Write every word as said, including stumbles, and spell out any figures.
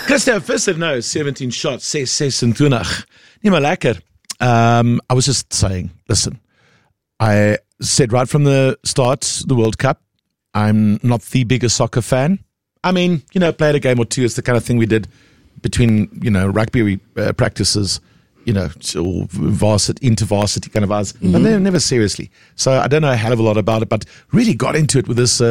Christo, first of no, seventeen shots, ses, ses en twintig. Nie maar lekker. Um, I was just saying, listen, I said right from the start, the World Cup, I'm not the biggest soccer fan. I mean, you know, played a game or two. It's the kind of thing we did between, you know, rugby uh, practices, you know, or varsity, inter-varsity kind of hours. Mm-hmm. But never, never seriously. So I don't know a hell of a lot about it, but really got into it with this uh,